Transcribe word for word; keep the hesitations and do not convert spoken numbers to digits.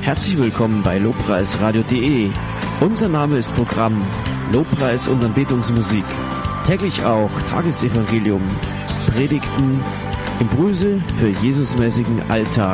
Herzlich willkommen bei lobpreisradio punkt de. Unser Name ist Programm Lobpreis und Anbetungsmusik. Täglich auch Tagesevangelium, Predigten, Impulse für Jesusmäßigen Alltag.